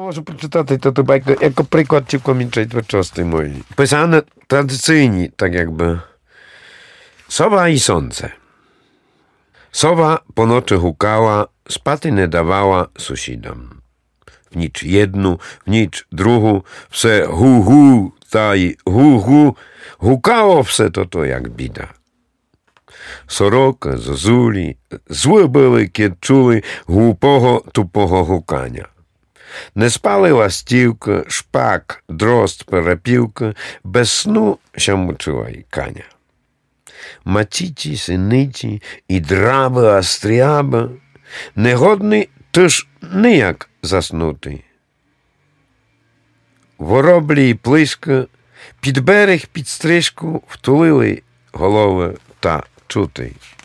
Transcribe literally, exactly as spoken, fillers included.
можу прочитати ту байку, як приклад цілком twórczości mojej. Pisane tradycyjnie, tak jakby. Sowa i słońce. Sowa po nocy hukała, spaty nie dawała sąsiadom. W nicz jednu, w nicz drugu, wse hu hu, taj hu hu, hukało wse to to jak bida. Soroka, zozuli, złe były, kiedy czuli głupого, tupого hukania. Не спали ластівка, шпак, дрозд, перепілка, без сну ще мучила й каня. Матіті, синиті, і драби, астріаба, негодний тож ніяк заснути. Вороблі й плиска під берег, під стрижку втулили голови та чути.